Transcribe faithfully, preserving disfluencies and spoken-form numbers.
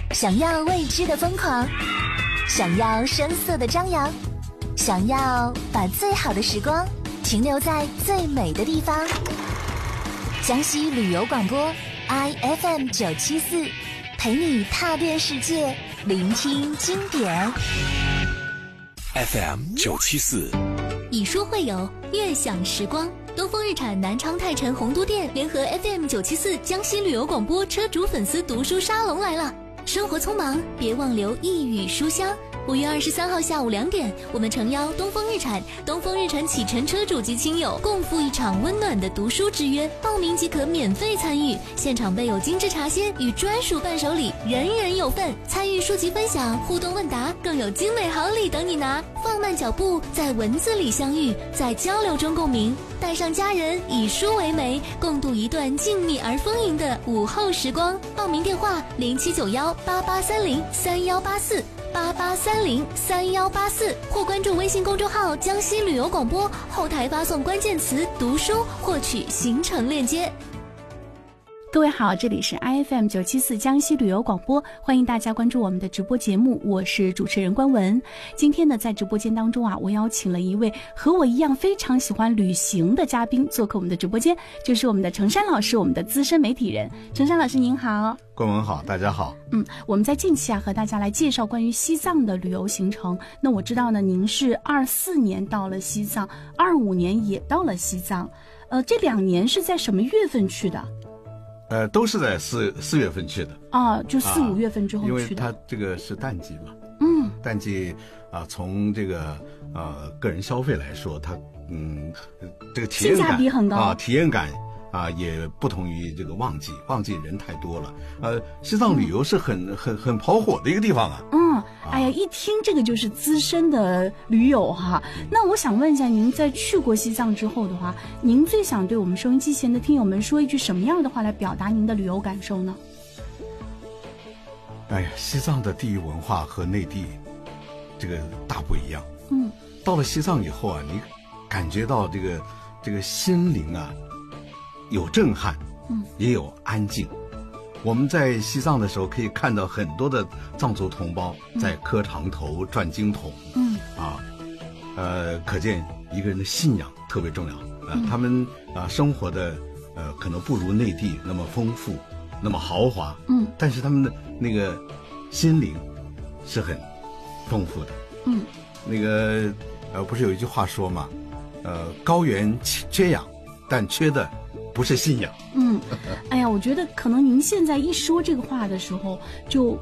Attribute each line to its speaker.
Speaker 1: 想要未知的疯狂，想要声色的张扬，想要把最好的时光停留在最美的地方。江西旅游广播 I F M 九七四，陪你踏遍世界，聆听经典。
Speaker 2: F M 九七四，
Speaker 3: 以书会友，悦享时光。东风日产南昌泰城洪都店联合 F M 九七四江西旅游广播车主粉丝读书沙龙来了。生活匆忙，别忘留一语书香。五月二十三号下午两点，我们诚邀东风日产、东风日产启辰车主及亲友共赴一场温暖的读书之约，报名即可免费参与，现场备有精致茶歇与专属伴手礼，人人有份。参与书籍分享、互动问答，更有精美好礼等你拿。放慢脚步，在文字里相遇，在交流中共鸣，带上家人，以书为媒，共度一段静谧而丰盈的午后时光。报名电话零七九幺八八三零三幺八四。八八三零三幺八四，或关注微信公众号江西旅游广播，后台发送关键词读书获取行程链接。
Speaker 4: 各位好，这里是 I F M 九七四江西旅游广播，欢迎大家关注我们的直播节目，我是主持人关文。今天呢，在直播间当中啊，我邀请了一位和我一样非常喜欢旅行的嘉宾做客我们的直播间，就是我们的程山老师，我们的资深媒体人。程山老师您好。
Speaker 5: 关文好，大家好。
Speaker 4: 嗯，我们在近期啊和大家来介绍关于西藏的旅游行程。那我知道呢，您是二四年到了西藏，二五年也到了西藏，呃，这两年是在什么月份去的？
Speaker 5: 呃，都是在四四月份去的
Speaker 4: 啊，就四五月份之后去的，
Speaker 5: 因为它这个是淡季嘛。
Speaker 4: 嗯，
Speaker 5: 淡季啊，从这个呃个人消费来说，它嗯这个体验感
Speaker 4: 性价比很高
Speaker 5: 啊，体验感啊也不同于这个旺季，旺季人太多了。呃，西藏旅游是很、嗯、很很跑火的一个地方啊。
Speaker 4: 嗯，哎呀，一听这个就是资深的驴友哈。那我想问一下，您在去过西藏之后的话，您最想对我们收音机前的听友们说一句什么样的话来表达您的旅游感受呢？
Speaker 5: 哎呀，西藏的地域文化和内地这个大不一样。
Speaker 4: 嗯，
Speaker 5: 到了西藏以后啊，你感觉到这个这个心灵啊有震撼，
Speaker 4: 嗯，
Speaker 5: 也有安静。我们在西藏的时候可以看到很多的藏族同胞在磕长头、转经筒，
Speaker 4: 嗯
Speaker 5: 啊，呃，可见一个人的信仰特别重要。呃，
Speaker 4: 嗯、
Speaker 5: 他们啊生活的呃可能不如内地那么丰富，那么豪华，
Speaker 4: 嗯，
Speaker 5: 但是他们的那个心灵是很丰富的。
Speaker 4: 嗯，
Speaker 5: 那个呃不是有一句话说嘛，呃，高原缺氧，但缺的不是信仰。
Speaker 4: 嗯，哎呀，我觉得可能您现在一说这个话的时候，就